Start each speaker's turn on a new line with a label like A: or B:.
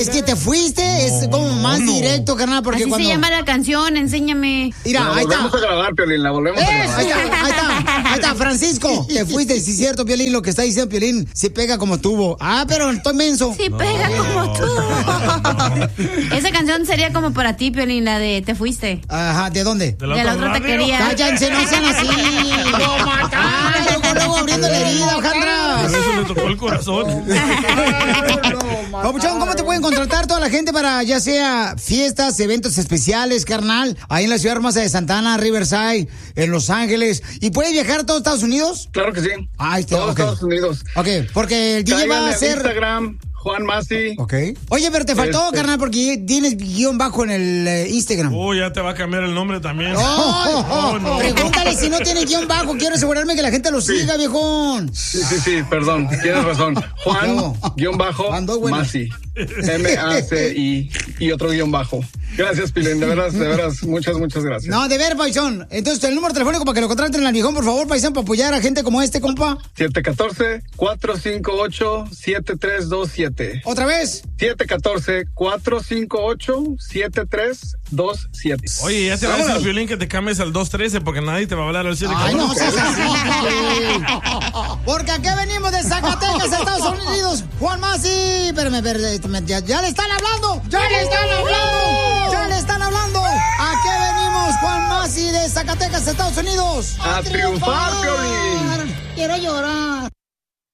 A: Es que te fuiste, es como más directo, carnal, porque
B: así
A: cuando...
B: se llama la canción, enséñame.
A: Mira,
C: la
A: ahí está.
C: volvemos a grabar, Piolín, la volvemos a grabar.
A: Ahí está, Francisco. Te fuiste, sí es cierto, Piolín, lo que está diciendo Piolín, se pega como tubo. Ah, pero estoy menso.
B: Sí pega como tubo. Esa canción sería como para ti, Piolín, la de Te fuiste.
A: Ajá, ¿de dónde?
B: De la otra taquería.
A: Cállense, no sean así. ¡Lo mataron! Luego abriendo la herida, Alejandra.
D: Eso le tocó el corazón.
A: Papuchón, ¿cómo te pueden contratar toda la gente para ya sea fiestas, eventos especiales, carnal? Ahí en la ciudad hermosa de Santa Ana, Riverside, en Los Ángeles. ¿Y puedes viajar a todos Estados Unidos?
C: Claro que sí.
A: Ahí está,
C: todos
A: okay.
C: Estados Unidos.
A: Ok, porque el DJ va a hacer...
C: Instagram, Juan Masi.
A: Ok. Oye, pero te faltó, carnal, porque tienes guión bajo en el Instagram.
D: Oh, ya te va a cambiar el nombre también.
A: No. Pregúntale si no tiene guión bajo. Quiero asegurarme que la gente lo siga, viejón.
C: Sí, perdón. Tienes razón. Juan, guión bajo, Masi. M-A-C-I y otro guión bajo. Gracias, Pilín. De veras, muchas gracias.
A: No, de ver, paisón. Entonces, el número telefónico para que lo contraten al viejón, por favor, paisón, para apoyar a gente como este, compa.
C: 714-458-7327.
A: ¿Otra vez?
C: 714-458-7327.
D: Oye, ya te va a decir, Piolín, que te cambies al 213 porque nadie te va a hablar al 714.
A: Ay, no seas así. Porque aquí venimos de Zacatecas, Estados Unidos. Juan Masi. Espérame, ya le están hablando. ¡Ya le están hablando! ¿A qué venimos, Juan Masi de Zacatecas, Estados Unidos?
C: ¡A triunfar, Piolín!
A: Quiero llorar.